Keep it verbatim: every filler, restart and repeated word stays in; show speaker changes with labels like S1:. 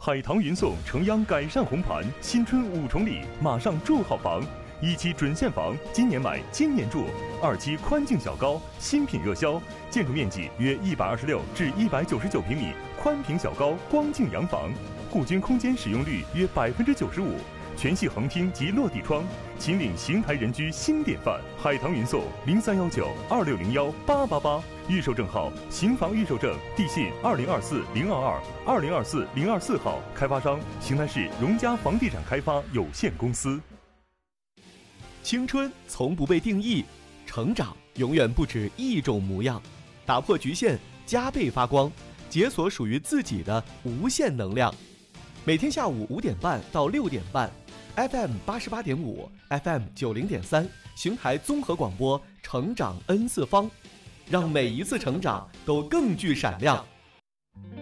S1: 海棠云送城央改善红盘，新春五重礼，马上住好房。一期准现房，今年买，今年住；二期宽净小高，新品热销，建筑面积约一百二十六至一百九十九平米，宽平小高，光净洋房，户均空间使用率约百分之九十五，全系横厅及落地窗，秦岭邢台人居新典范。海棠云送零三幺九二六零幺八八八，预售证号邢房预售证，地信二零二四零二二二零二四零二四号，开发商邢台市荣嘉房地产开发有限公司。
S2: 青春从不被定义，成长永远不止一种模样。打破局限，加倍发光，解锁属于自己的无限能量。每天下午五点半到六点半 ，F M 八十八点五 ，F M 九零点三，邢台综合广播，成长 N 次方，让每一次成长都更具闪亮。